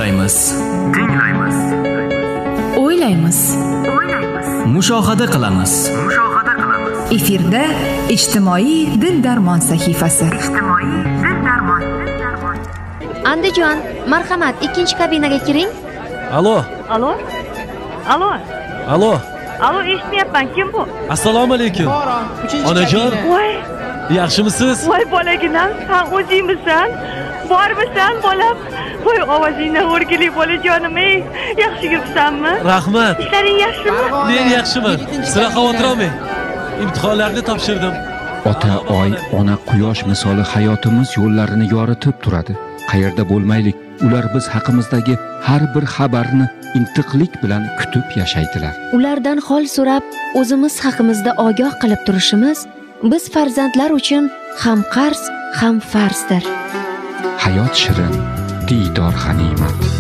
tinglaymiz, o'ylaymiz, mushohada qilamiz. efirda ijtimoiy dil-darmon sahifasi. Andijon, marhamat, 2-kabinaga kiring. Alo, eshitmayapman. Kim bu? assalomu alaykum. Onajon, Voy, yaxshimisiz? voy bolaginam, sen o'zingmisan? Bormisan, bolam? Voy, ovozingdan o'rgili bolajonim, ey, yaxshi yuribsanmi? Rahmat. Ishlaring yaxshimi? Men yaxshiman. Sira xavotir olmang. Imtihonlarni topshirdim. Ota oy, ona quyosh misoli hayotimiz yo'llarini yoritib turadi. Qayerda bo'lmaylik, ular biz haqimizdagi har bir xabarni intiqlik bilan kutib yashaydilar. Ulardan hol so'rab, o'zimiz haqimizda ogoh qilib turishimiz biz farzandlar uchun ham qarz, ham farzdir. Hayot shirin, diydor g'animat.